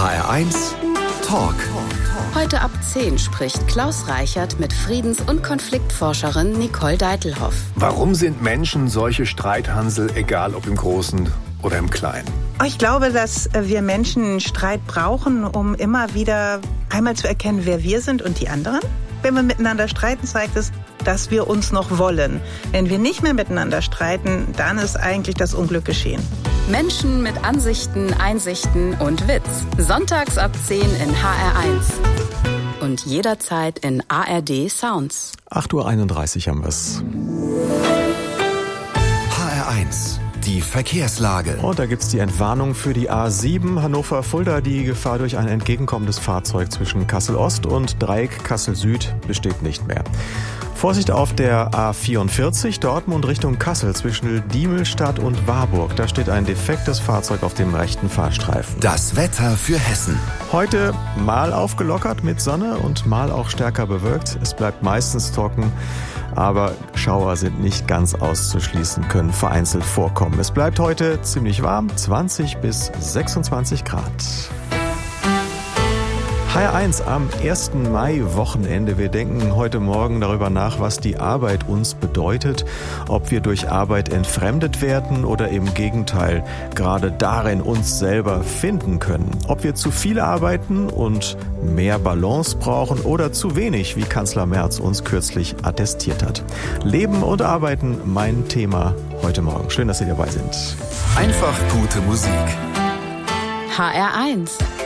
HR1 Talk. Heute ab 10 spricht Klaus Reichert mit Friedens- und Konfliktforscherin Nicole Deitelhoff. Warum sind Menschen solche Streithansel, egal ob im Großen oder im Kleinen? Ich glaube, dass wir Menschen Streit brauchen, um immer wieder einmal zu erkennen, wer wir sind und die anderen. Wenn wir miteinander streiten, zeigt es, dass wir uns noch wollen. Wenn wir nicht mehr miteinander streiten, dann ist eigentlich das Unglück geschehen. Menschen mit Ansichten, Einsichten und Witz. Sonntags ab 10 in HR1. Und jederzeit in ARD Sounds. 8:31 Uhr haben wir's. HR1, die Verkehrslage. Und da gibt's die Entwarnung für die A7 Hannover-Fulda. Die Gefahr durch ein entgegenkommendes Fahrzeug zwischen Kassel-Ost und Dreieck Kassel-Süd besteht nicht mehr. Vorsicht auf der A44 Dortmund Richtung Kassel zwischen Diemelstadt und Warburg. Da steht ein defektes Fahrzeug auf dem rechten Fahrstreifen. Das Wetter für Hessen. Heute mal aufgelockert mit Sonne und mal auch stärker bewölkt. Es bleibt meistens trocken, aber Schauer sind nicht ganz auszuschließen, können vereinzelt vorkommen. Es bleibt heute ziemlich warm, 20 bis 26 Grad. HR1 am 1. Mai-Wochenende. Wir denken heute Morgen darüber nach, was die Arbeit uns bedeutet, ob wir durch Arbeit entfremdet werden oder im Gegenteil gerade darin uns selber finden können. Ob wir zu viel arbeiten und mehr Balance brauchen oder zu wenig, wie Kanzler Merz uns kürzlich attestiert hat. Leben und Arbeiten, mein Thema heute Morgen. Schön, dass Sie dabei sind. Einfach gute Musik. HR1.